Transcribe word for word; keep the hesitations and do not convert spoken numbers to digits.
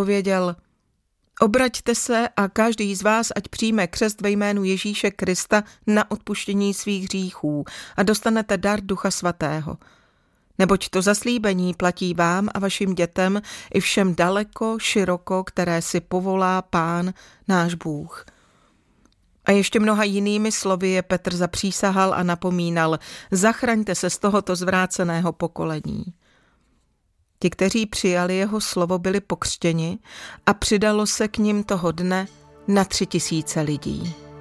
odpověděl: Obraťte se a každý z vás ať přijme křest ve jménu Ježíše Krista na odpuštění svých hříchů a dostanete dar Ducha Svatého. Neboť to zaslíbení platí vám a vašim dětem i všem daleko, široko, které si povolá Pán, náš Bůh. A ještě mnoha jinými slovy je Petr zapřísahal a napomínal: Zachraňte se z tohoto zvráceného pokolení. Ti, kteří přijali jeho slovo, byli pokřtěni a přidalo se k nim toho dne na tři tisíce lidí.